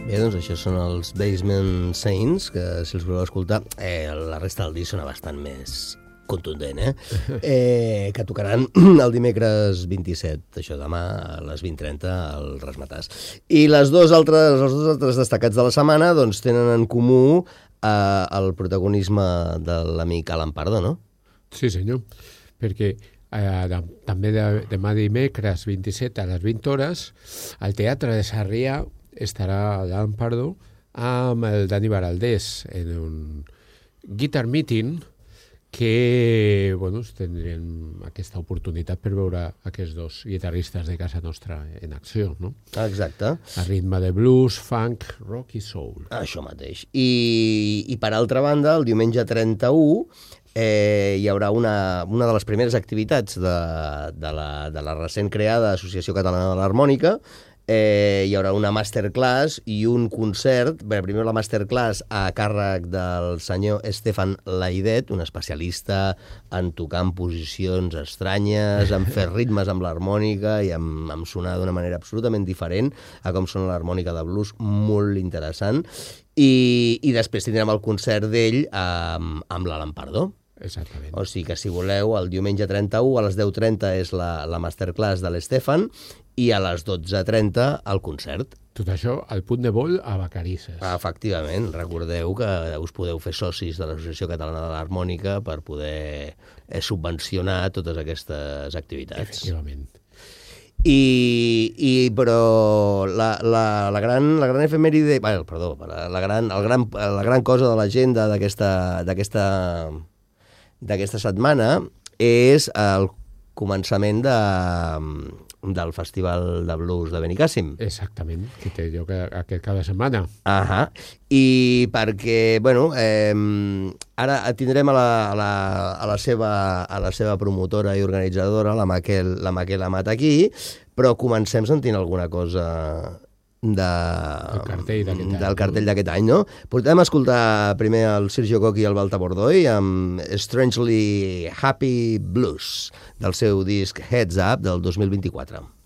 Bé, doncs això són els Basement Saints, que si els voleu escoltar, la resta del disc sona bastant més contundent, que tocaran el dimecres 27, això demà a les 20:30 al Ramatàs. I els dos altres destacats de la setmana doncs, tenen en comú el protagonisme de l'amic Alan Pardo, no? Sí, senyor, perquè també demà dimecres 27 a les 20 hores al Teatre de Sarrià estarà Alan Pardo amb el Dani Baraldés en un guitar meeting que, bueno, tindrem aquesta oportunitat per veure aquests dos guitarristes de casa nostra en acció, no? Exacte. A ritme de blues, funk, rock i soul. Això mateix. I per altra banda, el diumenge 31 hi haurà una de les primeres activitats de la recent creada Associació Catalana de l'Harmònica. Hi haurà una masterclass i un concert. Bé, primer la masterclass a càrrec del senyor Stefan Laidet, un especialista en tocar en posicions estranyes, en fer ritmes amb l'harmònica i en sonar d'una manera absolutament diferent a com sona l'harmònica de blues, molt interessant. I després tindrem el concert d'ell amb l'Alan Pardo. Exactament. O sigui que, si voleu, el diumenge 31 a les 10:30 és la masterclass de l'Stefan i a les 12:30 el concert. Tot això al Punt de Vol a Vacarisses. Efectivament, recordeu que us podeu fer socis de l'Associació Catalana de l'Harmònica per poder subvencionar totes aquestes activitats. Efectivament. Però la gran efemèride, perdó, la gran cosa de l'agenda d'aquesta setmana és el començament del Festival de Blues de Benicàssim. Exactament, que té lloc aquest cada setmana. I perquè, bueno, ara tindrem a la seva promotora i organitzadora, la Maquel Amat, aquí, però comencem sentint alguna cosa del cartell d'aquest any, no? Portem a escoltar primer el Sergio Coc i el Balta Bordoi amb Strangely Happy Blues, del seu disc Heads Up del 2024.